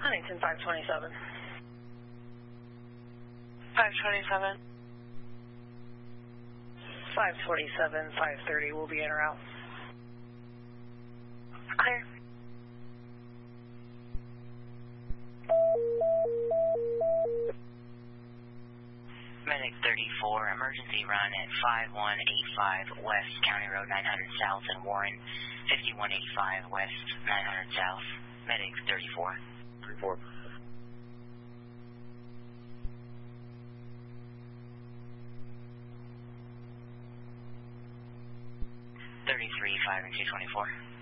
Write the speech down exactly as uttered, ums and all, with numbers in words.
Huntington five twenty-seven. five twenty-seven. five twenty-seven, five thirty will be in or out. Clear. Medic thirty-four, emergency run at five one eight five West County Road nine hundred South in Warren, fifty-one eighty-five West nine hundred South. Medic thirty-four. thirty-four. thirty-three, five and two twenty-four.